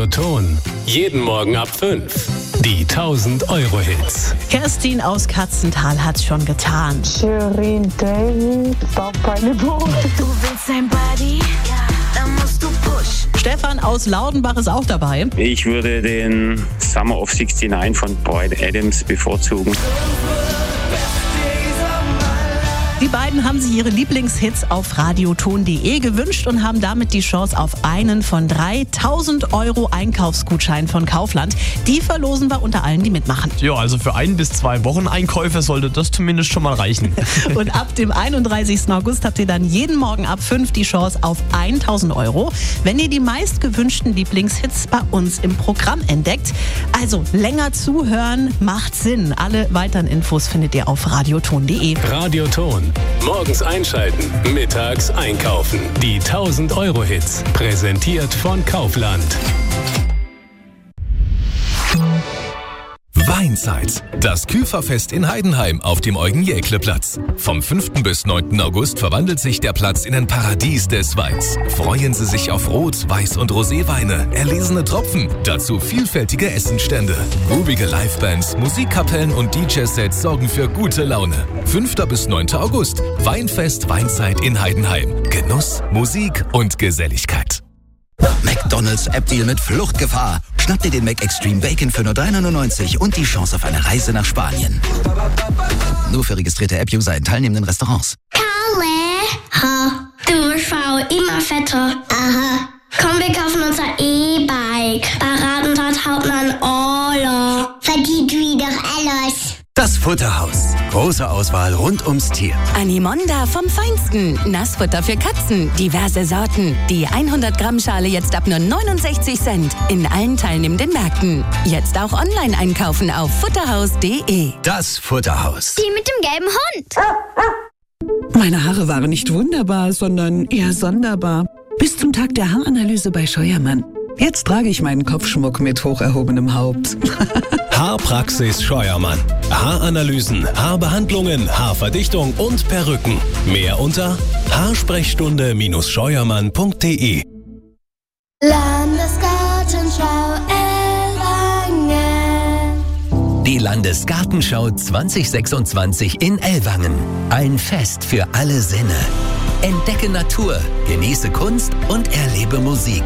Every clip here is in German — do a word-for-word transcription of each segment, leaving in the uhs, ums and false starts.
Radioton. Jeden Morgen ab fünf. Die tausend Euro Hits. Kerstin aus Katzental hat's schon getan. Shirin David, Papa Niveau. Du willst ein Buddy? Ja, dann musst du push. Stefan aus Laudenbach ist auch dabei. Ich würde den Summer of sixty-nine von Bryan Adams bevorzugen. Die beiden haben sich ihre Lieblingshits auf radioton punkt de gewünscht und haben damit die Chance auf einen von drei tausend Euro Einkaufsgutschein von Kaufland. Die verlosen wir unter allen, die mitmachen. Ja, also für ein bis zwei Wochen Einkäufe sollte das zumindest schon mal reichen. Und ab dem einunddreißigsten August habt ihr dann jeden Morgen ab fünf die Chance auf tausend Euro, wenn ihr die meistgewünschten Lieblingshits bei uns im Programm entdeckt. Also länger zuhören macht Sinn. Alle weiteren Infos findet ihr auf radioton punkt de. Radioton. Morgens einschalten, mittags einkaufen. Die tausend Euro Hits. Präsentiert von Kaufland. Weinzeit. Das Küferfest in Heidenheim auf dem Eugen-Jäckle-Platz. Vom fünften bis neunten August verwandelt sich der Platz in ein Paradies des Weins. Freuen Sie sich auf Rot-, Weiß- und Roséweine, erlesene Tropfen, dazu vielfältige Essenstände. Groovige Livebands, Musikkapellen und D J-Sets sorgen für gute Laune. fünften bis neunten August. Weinfest Weinzeit in Heidenheim. Genuss, Musik und Geselligkeit. McDonald's App-Deal mit Fluchtgefahr. Schnapp dir den Mac Extreme Bacon für nur drei neunundneunzig und die Chance auf eine Reise nach Spanien. Nur für registrierte App-User in teilnehmenden Restaurants. Karle, ha, du wirst Frau immer fetter. Aha. Komm, wir kaufen unser E-Bike. Bei dort Hauptmann Orla. Verdient wieder alles. Das Futterhaus. Große Auswahl rund ums Tier. Animonda vom Feinsten. Nassfutter für Katzen. Diverse Sorten. Die hundert Gramm Schale jetzt ab nur neunundsechzig Cent. In allen teilnehmenden Märkten. Jetzt auch online einkaufen auf futterhaus punkt de. Das Futterhaus. Die mit dem gelben Hund. Meine Haare waren nicht wunderbar, sondern eher sonderbar. Bis zum Tag der Haaranalyse bei Scheuermann. Jetzt trage ich meinen Kopfschmuck mit hoch erhobenem Haupt. Haarpraxis Scheuermann. Haaranalysen, Haarbehandlungen, Haarverdichtung und Perücken. Mehr unter haarsprechstunde Scheuermann punkt de. Landesgartenschau Ellwangen. Die Landesgartenschau zwanzig sechsundzwanzig in Ellwangen. Ein Fest für alle Sinne. Entdecke Natur, genieße Kunst und erlebe Musik.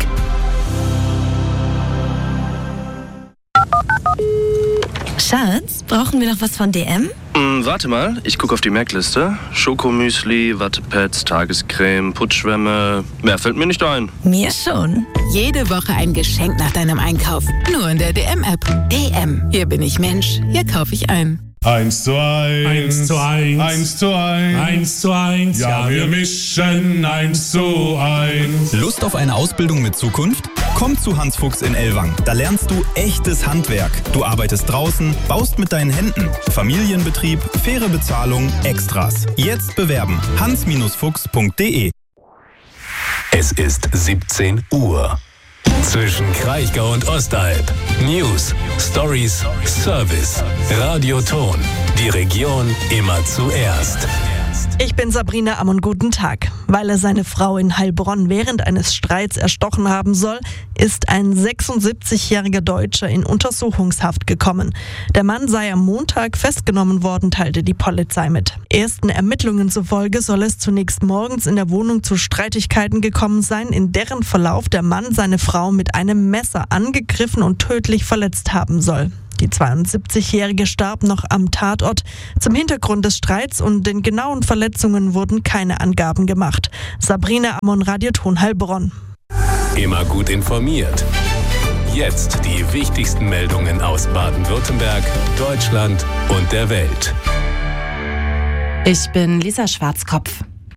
Schatz, brauchen wir noch was von D M? Mm, warte mal, ich gucke auf die Merkliste. Schokomüsli, Wattepads, Tagescreme, Putzschwämme. Mehr fällt mir nicht ein. Mir schon. Jede Woche ein Geschenk nach deinem Einkauf. Nur in der D M-App. D M. Hier bin ich Mensch. Hier kaufe ich ein. Eins zu eins. Eins zu eins. Eins zu eins. Eins zu eins. Ja, wir mischen eins zu eins. Lust auf eine Ausbildung mit Zukunft? Komm zu Hans Fuchs in Ellwangen. Da lernst du echtes Handwerk. Du arbeitest draußen, baust mit deinen Händen. Familienbetrieb, faire Bezahlung, Extras. Jetzt bewerben. hans Fuchs punkt de. Es ist siebzehn Uhr. Zwischen Kraichgau und Ostalb. News, Stories, Service. Radioton. Die Region immer zuerst. Ich bin Sabrina Ammon, guten Tag. Weil er seine Frau in Heilbronn während eines Streits erstochen haben soll, ist ein sechsundsiebzigjähriger Deutscher in Untersuchungshaft gekommen. Der Mann sei am Montag festgenommen worden, teilte die Polizei mit. Ersten Ermittlungen zufolge soll es zunächst morgens in der Wohnung zu Streitigkeiten gekommen sein, in deren Verlauf der Mann seine Frau mit einem Messer angegriffen und tödlich verletzt haben soll. Die zweiundsiebzigjährige starb noch am Tatort. Zum Hintergrund des Streits und den genauen Verletzungen wurden keine Angaben gemacht. Sabrina Ammon, Radioton Heilbronn. Immer gut informiert. Jetzt die wichtigsten Meldungen aus Baden-Württemberg, Deutschland und der Welt. Ich bin Lisa Schwarzkopf.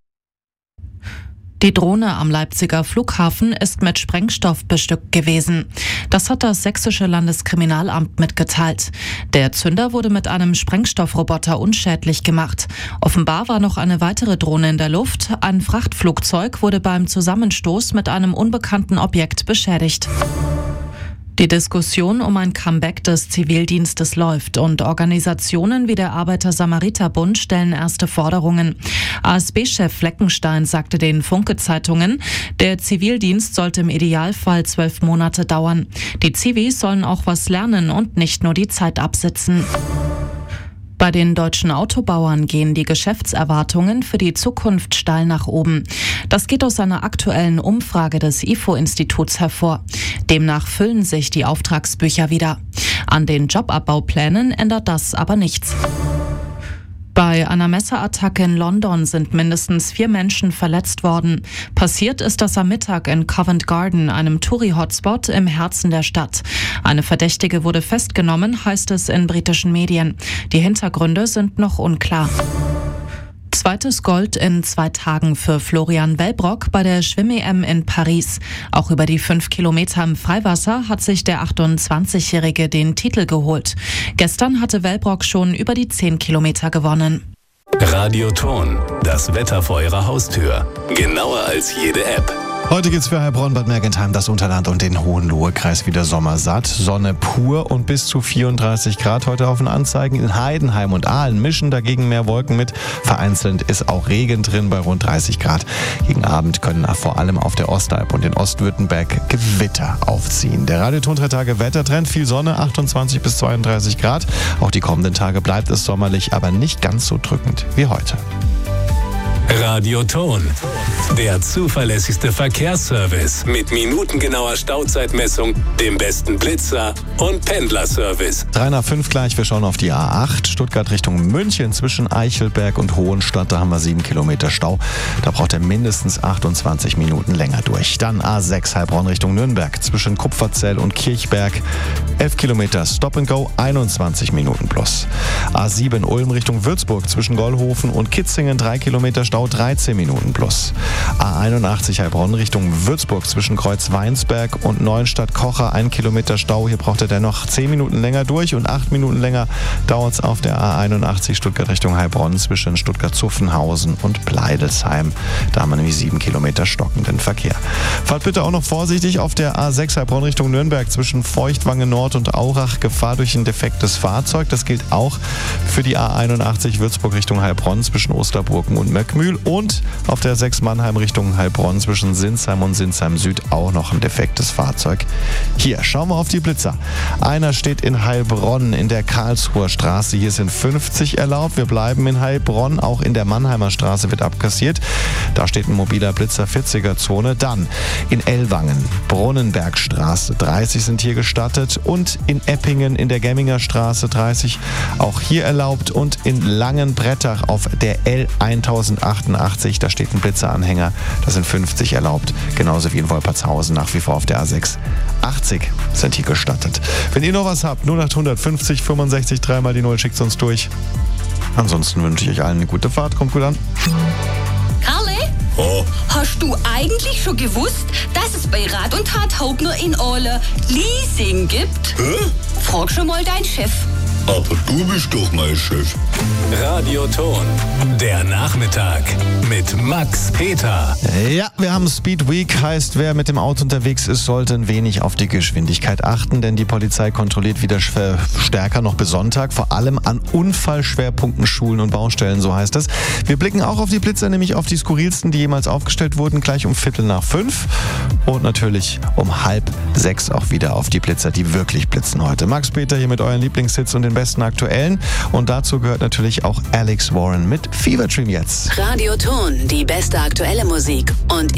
Die Drohne am Leipziger Flughafen ist mit Sprengstoff bestückt gewesen. Das hat das sächsische Landeskriminalamt mitgeteilt. Der Zünder wurde mit einem Sprengstoffroboter unschädlich gemacht. Offenbar war noch eine weitere Drohne in der Luft. Ein Frachtflugzeug wurde beim Zusammenstoß mit einem unbekannten Objekt beschädigt. Die Diskussion um ein Comeback des Zivildienstes läuft und Organisationen wie der Arbeiter-Samariter-Bund stellen erste Forderungen. A S B-Chef Fleckenstein sagte den Funke-Zeitungen, der Zivildienst sollte im Idealfall zwölf Monate dauern. Die Zivis sollen auch was lernen und nicht nur die Zeit absitzen. Bei den deutschen Autobauern gehen die Geschäftserwartungen für die Zukunft steil nach oben. Das geht aus einer aktuellen Umfrage des I F O-Instituts hervor. Demnach füllen sich die Auftragsbücher wieder. An den Jobabbauplänen ändert das aber nichts. Bei einer Messerattacke in London sind mindestens vier Menschen verletzt worden. Passiert ist das am Mittag in Covent Garden, einem Touri-Hotspot im Herzen der Stadt. Eine Verdächtige wurde festgenommen, heißt es in britischen Medien. Die Hintergründe sind noch unklar. Zweites Gold in zwei Tagen für Florian Wellbrock bei der Schwimm-E M in Paris. Auch über die fünf Kilometer im Freiwasser hat sich der achtundzwanzigjährige den Titel geholt. Gestern hatte Wellbrock schon über die zehn Kilometer gewonnen. Radioton, das Wetter vor Ihrer Haustür. Genauer als jede App. Heute geht's für Heilbronn, Bad Mergentheim, das Unterland und den Hohenlohe-Kreis wieder sommersatt. Sonne pur und bis zu vierunddreißig Grad heute auf den Anzeigen. In Heidenheim und Aalen mischen dagegen mehr Wolken mit. Vereinzelt ist auch Regen drin bei rund dreißig Grad. Gegen Abend können vor allem auf der Ostalb und in Ostwürttemberg Gewitter aufziehen. Der Radioton drei Tage Wettertrend, viel Sonne, achtundzwanzig bis zweiunddreißig Grad. Auch die kommenden Tage bleibt es sommerlich, aber nicht ganz so drückend wie heute. Radioton, der zuverlässigste Verkehrsservice mit minutengenauer Stauzeitmessung, dem besten Blitzer und Pendlerservice. drei nach fünf gleich, wir schauen auf die A acht, Stuttgart Richtung München zwischen Eichelberg und Hohenstadt, da haben wir sieben Kilometer Stau. Da braucht er mindestens achtundzwanzig Minuten länger durch. Dann A sechs Heilbronn Richtung Nürnberg zwischen Kupferzell und Kirchberg, elf Kilometer Stop and Go, einundzwanzig Minuten plus. A sieben Ulm Richtung Würzburg zwischen Gollhofen und Kitzingen, drei Kilometer Stau, dreizehn Minuten plus. A einundachtzig Heilbronn Richtung Würzburg zwischen Kreuz-Weinsberg und Neuenstadt-Kocher, ein Kilometer Stau. Hier braucht er dennoch zehn Minuten länger durch und acht Minuten länger dauert es auf der A einundachtzig Stuttgart Richtung Heilbronn zwischen Stuttgart-Zuffenhausen und Pleidelsheim. Da haben wir nämlich sieben Kilometer stockenden Verkehr. Fahrt bitte auch noch vorsichtig auf der A sechs Heilbronn Richtung Nürnberg zwischen Feuchtwange Nord und Aurach. Gefahr durch ein defektes Fahrzeug. Das gilt auch für die A einundachtzig Würzburg Richtung Heilbronn zwischen Osterburgen und Möckmühl. Und auf der sechs Mannheim Richtung Heilbronn zwischen Sinsheim und Sinsheim Süd auch noch ein defektes Fahrzeug. Hier, schauen wir auf die Blitzer. Einer steht in Heilbronn in der Karlsruher Straße. Hier sind fünfzig erlaubt. Wir bleiben in Heilbronn. Auch in der Mannheimer Straße wird abkassiert. Da steht ein mobiler Blitzer, vierziger Zone. Dann in Ellwangen, Brunnenbergstraße, dreißig sind hier gestattet. Und in Eppingen in der Gemminger Straße dreißig auch hier erlaubt. Und in Langenbrettach auf der L achttausendachthundertachtundachtzig, da steht ein Blitzeranhänger, da sind fünfzig erlaubt, genauso wie in Wolpertshausen nach wie vor auf der A sechs. achtzig sind hier gestattet. Wenn ihr noch was habt, null acht fünfzig fünfundsechzig, dreimal die Null, schickt uns durch. Ansonsten wünsche ich euch allen eine gute Fahrt, kommt gut an. Karle? Oh. Hast du eigentlich schon gewusst, dass es bei Rat und Tat Hauptner in Ole Leasing gibt? Hä? Frag schon mal deinen Chef. Aber du bist doch mein Chef. Radioton, der Nachmittag mit Max Peter. Ja, wir haben Speed Week, heißt, wer mit dem Auto unterwegs ist, sollte ein wenig auf die Geschwindigkeit achten, denn die Polizei kontrolliert wieder stärker noch bis Sonntag, vor allem an Unfallschwerpunkten, Schulen und Baustellen, so heißt es. Wir blicken auch auf die Blitzer, nämlich auf die skurrilsten, die jemals aufgestellt wurden, gleich um Viertel nach fünf und natürlich um halb sechs auch wieder auf die Blitzer, die wirklich blitzen heute. Max Peter hier mit euren Lieblingshits und den besten aktuellen und dazu gehört natürlich auch Alex Warren mit Fever Dream jetzt. Radioton, die beste aktuelle Musik und